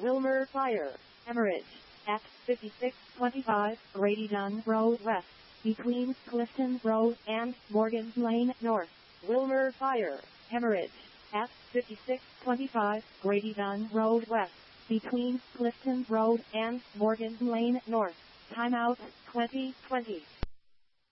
Wilmer Fire, Hemorrhage, at 5625 Grady Dunn Road West, between Clifton Road and Morgan's Lane North. Wilmer Fire, Hemorrhage, at 5625 Grady Dunn Road West, between Clifton Road and Morgan's Lane North. Timeout 2020.